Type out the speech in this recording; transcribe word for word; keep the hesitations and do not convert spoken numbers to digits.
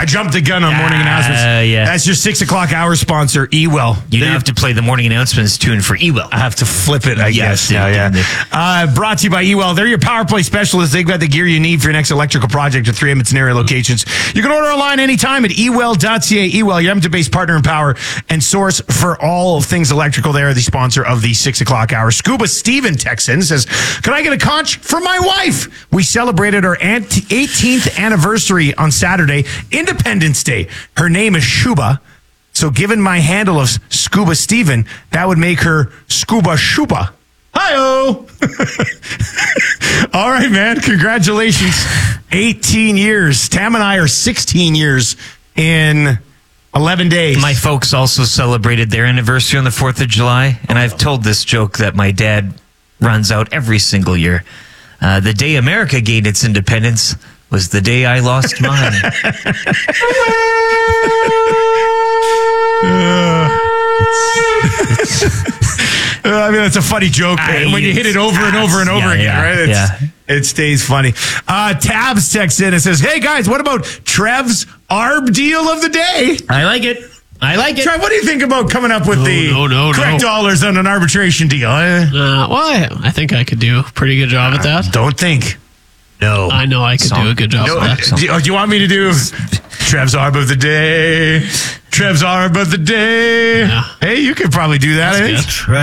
jumped the gun on morning Uh, announcements. yeah. That's your six o'clock hour sponsor, Ewell. You They- don't have to play the morning announcements tune for Ewell. I have to flip it, I Yes, guess. Now, they- yeah. they- Uh, brought to you by Ewell. They're your power play specialists. They've got the gear you need for your next electrical project at three Edmonton area locations. You can order online anytime at ewell dot c a. Ewell, your Edmonton-based partner in power and source for all of things electrical. They are the sponsor of the six o'clock hour. Scuba Steven Texan says, can I get a conch for my wife? We celebrated our eighteenth anniversary on Saturday, Independence Day. Her name is Shuba. So given my handle of Scuba Steven, that would make her Scuba Shuba. Hi-oh! All right, man. Congratulations. eighteen years. Tam and I are sixteen years in eleven days. My folks also celebrated their anniversary on the fourth of July, and I've told this joke that my dad runs out every single year. Uh, the day America gained its independence was the day I lost mine. Uh, I mean, that's a funny joke. I- when you hit it over and over and over yeah, again, yeah, right? It's, yeah. It stays funny. Uh, Tabs texts in and says, hey, guys, what about Trev's A R B deal of the day? I like it. I like it. Trev, what do you think about coming up with No, the no, no, correct no. dollars on an arbitration deal? Eh? Uh, well, I, I think I could do a pretty good job at that. Don't think. No. I know I could Song. do a good job No, at that. do, you- do you want me to do Trev's A R B of the day? Trev's A R B of the day. Yeah. Hey, you could probably do that. eh? That's good.